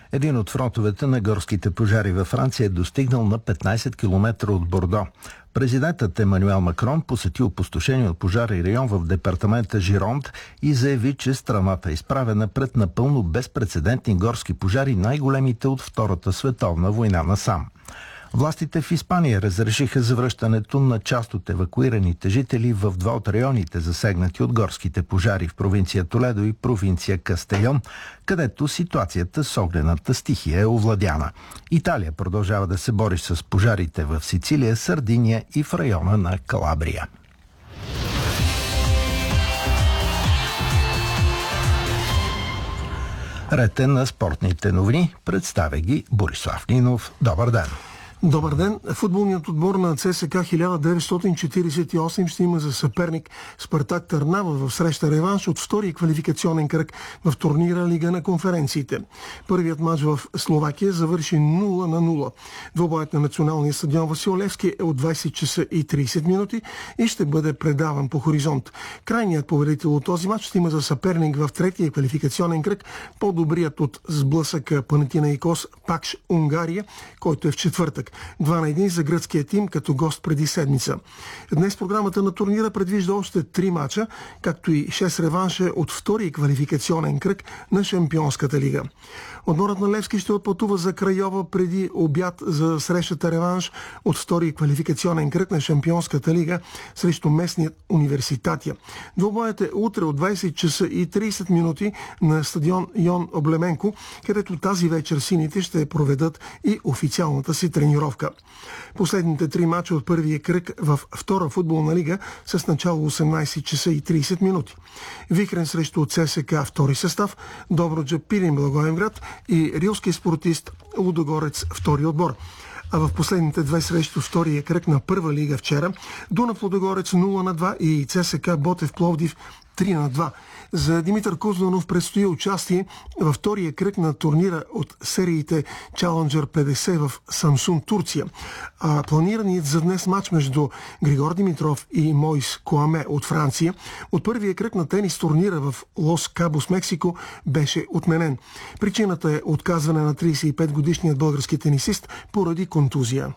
Един от фронтовете на горските пожари във Франция е достигнал на 15 км от Бордо. Президентът Емануел Макрон посети опустошение от пожари район в департамента Жиронд и заяви, че страната е изправена пред напълно безпрецедентни горски пожари, най-големите от Втората световна война насам. Властите в Испания разрешиха завръщането на част от евакуираните жители в два от районите, засегнати от горските пожари в провинция Толедо и провинция Кастейон, където ситуацията с огнената стихия е овладяна. Италия продължава да се бори с пожарите в Сицилия, Сардиния и в района на Калабрия. Ред е на спортните новини. Представя ги Борислав Нинов. Добър ден! Добър ден! Футболният отбор на ЦСКА 1948 ще има за съперник Спартак Търнава в среща реванш от втория квалификационен кръг в турнира Лига на конференциите. Първият мач в Словакия завърши 0-0. Двобоят на националния стадион Васил Левски е от 20 часа и 30 минути и ще бъде предаван по Хоризонт. Крайният победител от този мач ще има за съперник в третия квалификационен кръг по-добрият от сблъсъка Панатинаикос Пакш Унгария, който е в четвъртък. 2-1 за гръцкия тим като гост преди седмица. Днес програмата на турнира предвижда още 3 мача, както и 6 реванша от втория квалификационен кръг на Шампионската лига. Отборът на Левски ще отпътува за Крайова преди обяд за срещата реванш от втория квалификационен кръг на Шампионската лига срещу местният Университатия. Двобоят е утре от 20 часа и 30 минути на стадион Йон Облеменко, където тази вечер сините ще проведат и официалната си тренировка. Последните 3 мача от първия кръг в втора футболна лига с начало 18 часа и 30 минути. Вихрен срещу ЦСКА втори състав, Добруджа Пирин Благоевград и рилски спортист Лудогорец втори отбор. А в последните 2 срещи втория кръг на първа лига вчера Дунав Лудогорец 0-2 и ЦСКА Ботев Пловдив 3-2. За Димитър Кузманов предстои участие във втория кръг на турнира от сериите Challenger 50 в Самсун, Турция. А планираният за днес матч между Григор Димитров и Мойс Коаме от Франция от първия кръг на тенис турнира в Лос Кабос, Мексико, беше отменен. Причината е отказване на 35-годишният български тенисист поради контузия.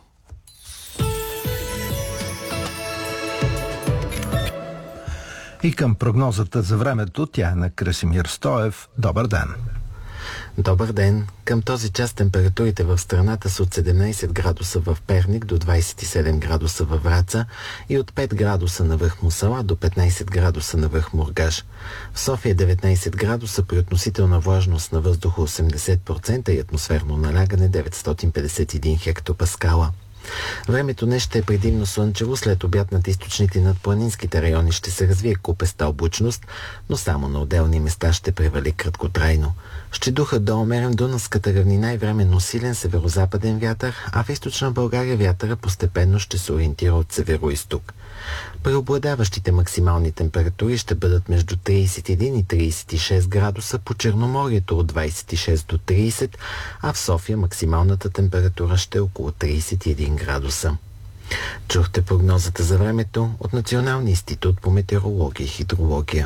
И към прогнозата за времето, тя е на Красимир Стоев. Добър ден! Добър ден! Към този час температурите в страната са от 17 градуса в Перник до 27 градуса във Враца и от 5 градуса на връх Мусала до 15 градуса на връх Мургаш. В София 19 градуса при относителна влажност на въздуха 80% и атмосферно налягане 951 хектопаскала. Времето днес ще е предимно слънчево, след обяд над източните и над планинските райони ще се развие купеста облачност, но само на отделни места ще превали краткотрайно. Ще духа до умерен Дунавската равнина и временно силен северозападен вятър, а в източна България вятъра постепенно ще се ориентира от северо-исток. Преобладаващите максимални температури ще бъдат между 31 и 36 градуса, по Черноморието от 26 до 30, а в София максималната температура ще е около 31 градуса. Чухте прогнозата за времето от Националния институт по метеорология и хидрология.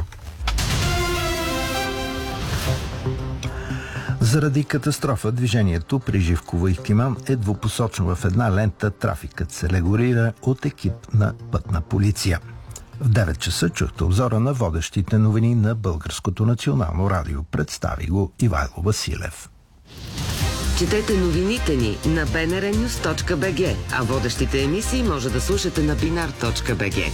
Заради катастрофа движението при Живково и Ихтиман е двупосочно в една лента. Трафикът се регулира от екип на пътна полиция. В 9 часа чухте обзора на водещите новини на Българското национално радио. Представи го Ивайло Василев. Четете новините ни на bnrnews.bg, а водещите емисии може да слушате на binar.bg.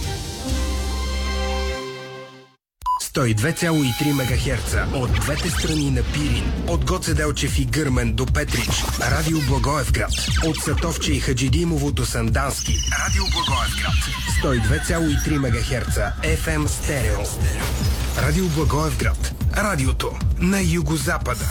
102,3 МГц от двете страни на Пирин, от Гоце Делчев и Гърмен до Петрич, Радио Благоевград, от Сатовче и Хаджидимово до Сандански, Радио Благоевград, 102,3 МГц FM стерео. Радио Благоевград, радиото на югозапада.